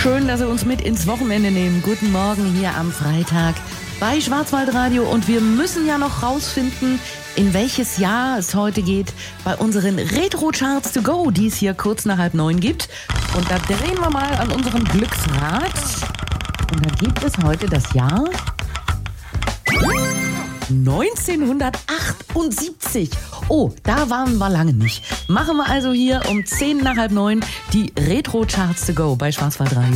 Schön, dass Sie uns mit ins Wochenende nehmen. Guten Morgen hier am Freitag bei Schwarzwaldradio. Und wir müssen ja noch rausfinden, in welches Jahr es heute geht bei unseren Retro-Charts to go, die es hier kurz nach 8:30 gibt. Und da drehen wir mal an unserem Glücksrad. Und da gibt es heute das Jahr 1978. Oh, da waren wir lange nicht. Machen wir also hier um 8:10 die Retro-Charts to go bei Schwarzwaldradio.